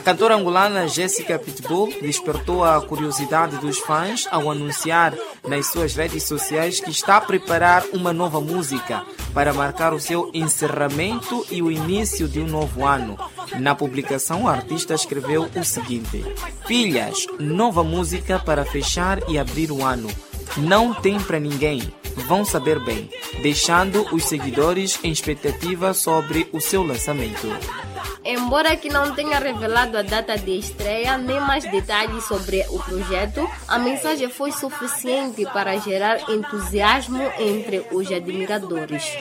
cantora angolana Jessica Pitbull despertou a curiosidade dos fãs ao anunciar nas suas redes sociais que está a preparar uma nova música para marcar o seu encerramento e o início de um novo ano. Na publicação, a artista escreveu o seguinte: "Filhas, nova música para fechar e abrir o ano. Não tem para ninguém, vão saber bem", deixando os seguidores em expectativa sobre o seu lançamento. Embora que não tenha revelado a data de estreia nem mais detalhes sobre o projeto, a mensagem foi suficiente para gerar entusiasmo entre os admiradores.